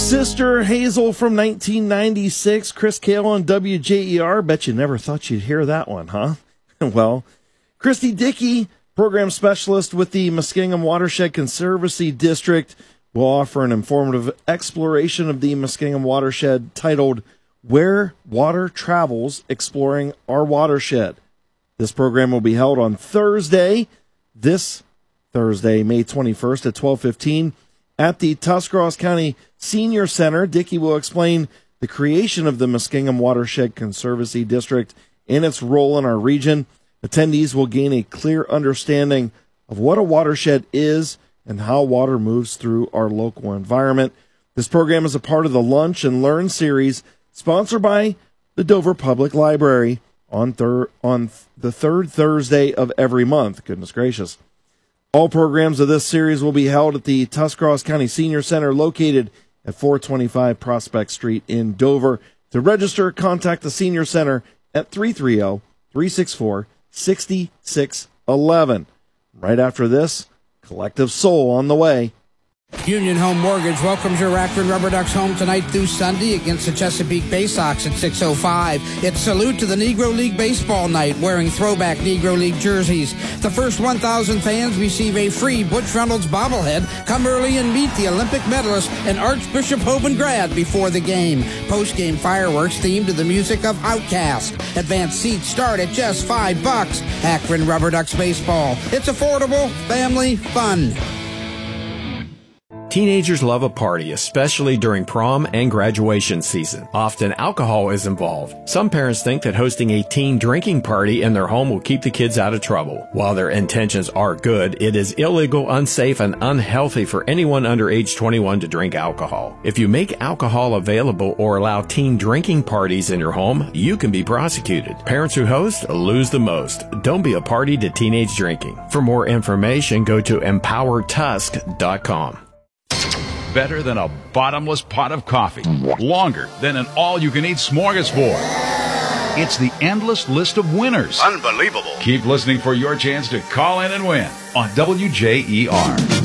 Sister Hazel from 1996, Chris Cale on WJER. Bet you never thought you'd hear that one, huh? Well, Christy Dickey, program specialist with the Muskingum Watershed Conservancy District, will offer an informative exploration of the Muskingum Watershed titled Where Water Travels, Exploring Our Watershed. This program will be held on this Thursday, May 21st at 12:15 at the Tuscarawas County Senior Center. Dickey will explain the creation of the Muskingum Watershed Conservancy District and its role in our region. Attendees will gain a clear understanding of what a watershed is and how water moves through our local environment. This program is a part of the Lunch and Learn series sponsored by the Dover Public Library on the third Thursday of every month. Goodness gracious. All programs of this series will be held at the Tuscarawas County Senior Center located at 425 Prospect Street in Dover. To register, contact the Senior Center at 330-364-6611. Right after this, Collective Soul on the way. Union Home Mortgage welcomes your Akron Rubber Ducks home tonight through Sunday against the Chesapeake Bay Sox at 6:05. It's salute to the Negro League Baseball night wearing throwback Negro League jerseys. The first 1,000 fans receive a free Butch Reynolds bobblehead. Come early and meet the Olympic medalist and Archbishop Hoban grad before the game. Post-game fireworks themed to the music of Outkast. Advanced seats start at just $5. Akron Rubber Ducks Baseball. It's affordable, family, fun. Teenagers love a party, especially during prom and graduation season. Often alcohol is involved. Some parents think that hosting a teen drinking party in their home will keep the kids out of trouble. While their intentions are good, it is illegal, unsafe, and unhealthy for anyone under age 21 to drink alcohol. If you make alcohol available or allow teen drinking parties in your home, you can be prosecuted. Parents who host lose the most. Don't be a party to teenage drinking. For more information, go to empowertusk.com. Better than a bottomless pot of coffee. Longer than an all-you-can-eat smorgasbord. It's the endless list of winners. Unbelievable. Keep listening for your chance to call in and win on WJER.